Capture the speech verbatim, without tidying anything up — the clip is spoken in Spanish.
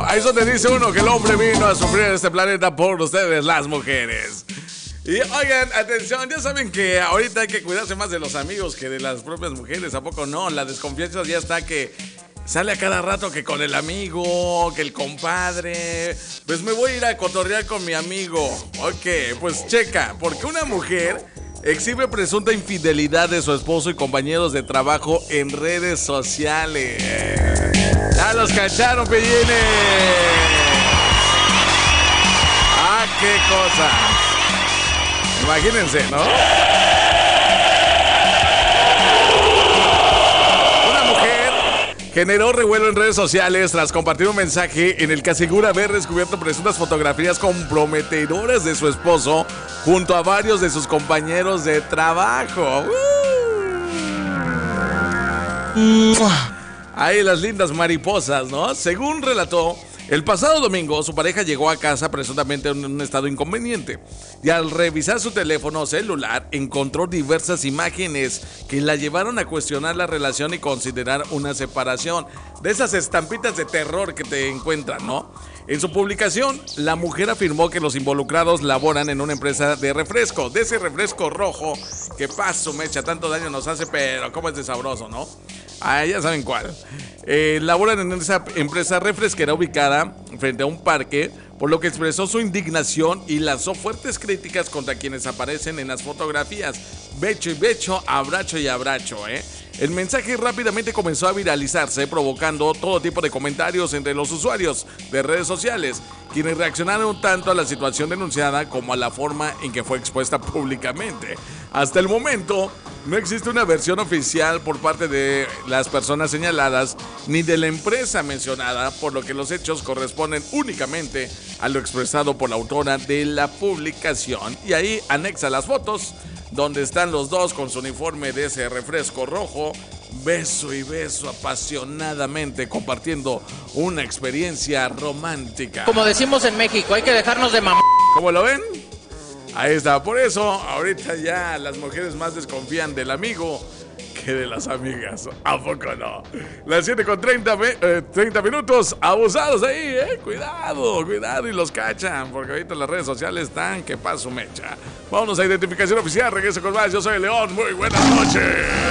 Ahí es donde dice uno que el hombre vino a sufrir en este planeta por ustedes, las mujeres. Y oigan, atención, ya saben que ahorita hay que cuidarse más de los amigos que de las propias mujeres, ¿a poco no? La desconfianza ya está que sale a cada rato que con el amigo, que el compadre. Pues me voy a ir a cotorrear con mi amigo. Ok, pues checa, porque una mujer exhibe presunta infidelidad de su esposo y compañeros de trabajo en redes sociales. Ya los cacharon, pellines. Ah, qué cosa. Imagínense, ¿no? Una mujer generó revuelo en redes sociales tras compartir un mensaje en el que asegura haber descubierto presuntas fotografías comprometedoras de su esposo junto a varios de sus compañeros de trabajo. Uh. Ahí las lindas mariposas, ¿no? Según relató, el pasado domingo su pareja llegó a casa presuntamente en un estado inconveniente y al revisar su teléfono celular encontró diversas imágenes que la llevaron a cuestionar la relación y considerar una separación. De esas estampitas de terror que te encuentran, ¿no? En su publicación, la mujer afirmó que los involucrados laboran en una empresa de refresco, de ese refresco rojo que paso mecha, tanto daño nos hace, pero cómo es de sabroso, ¿no? Ah, ya saben cuál. Eh, laboran en esa empresa refresquera ubicada frente a un parque, por lo que expresó su indignación y lanzó fuertes críticas contra quienes aparecen en las fotografías. Becho y becho, abracho y abracho, ¿eh? El mensaje rápidamente comenzó a viralizarse, provocando todo tipo de comentarios entre los usuarios de redes sociales, quienes reaccionaron tanto a la situación denunciada como a la forma en que fue expuesta públicamente. Hasta el momento, no existe una versión oficial por parte de las personas señaladas ni de la empresa mencionada, por lo que los hechos corresponden únicamente a lo expresado por la autora de la publicación. Y ahí anexa las fotos donde están los dos con su uniforme de ese refresco rojo, beso y beso apasionadamente, compartiendo una experiencia romántica. Como decimos en México, hay que dejarnos de mamá. ¿Cómo lo ven? Ahí está, por eso ahorita ya las mujeres más desconfían del amigo que de las amigas. ¿A poco no? Las siete con treinta, eh, treinta minutos, abusados ahí, eh. Cuidado, cuidado y los cachan, porque ahorita las redes sociales están que paso mecha. Vámonos a identificación oficial, regreso con más. Yo soy León, muy buenas noches.